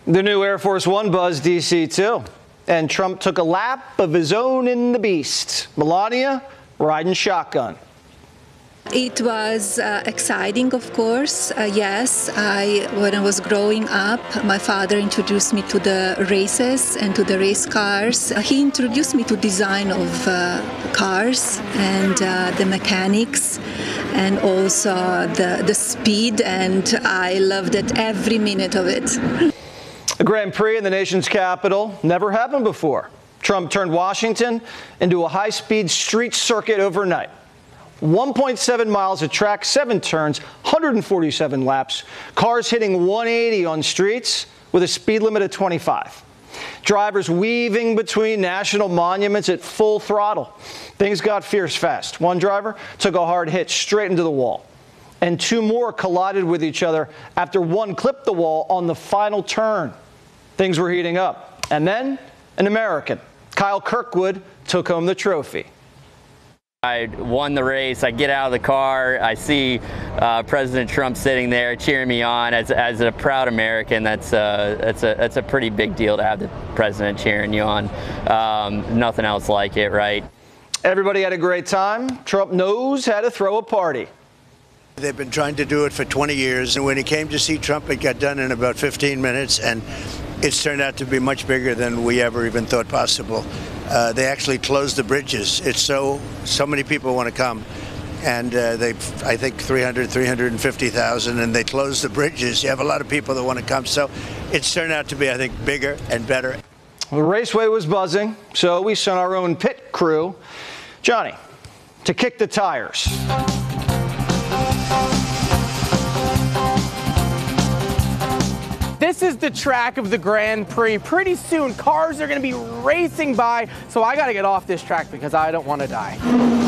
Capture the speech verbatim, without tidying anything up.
The new Air Force One buzzed D C too, and Trump took a lap of his own in the beast. Melania riding shotgun. It was uh, exciting, of course. Uh, yes, I, when I was growing up, my father introduced me to the races and to the race cars. Uh, he introduced me to design of uh, cars and uh, the mechanics and also the, the speed, and I loved it, every minute of it. A Grand Prix in the nation's capital never happened before. Trump turned Washington into a high-speed street circuit overnight. one point seven miles of track, seven turns, one hundred forty-seven laps, cars hitting one eighty on streets with a speed limit of twenty-five. Drivers weaving between national monuments at full throttle. Things got fierce fast. One driver took a hard hit straight into the wall, and two more collided with each other after one clipped the wall on the final turn. Things were heating up. And then an American, Kyle Kirkwood, took home the trophy. I won the race. I get out of the car. I see uh, President Trump sitting there cheering me on. As, as a proud American, that's uh, that's a that's a pretty big deal to have the president cheering you on. Um, nothing else like it, right? Everybody had a great time. Trump knows how to throw a party. They've been trying to do it for twenty years, and when he came to see Trump, it got done in about fifteen minutes, and it's turned out to be much bigger than we ever even thought possible. Uh, they actually closed the bridges. It's so so many people want to come, and uh, they, I think, three hundred, three hundred fifty thousand, and they closed the bridges. You have a lot of people that want to come, so it's turned out to be, I think, bigger and better. The raceway was buzzing, so we sent our own pit crew, Johnny, to kick the tires. This is the track of the Grand Prix. Pretty soon, cars are going to be racing by, so I got to get off this track because I don't want to die.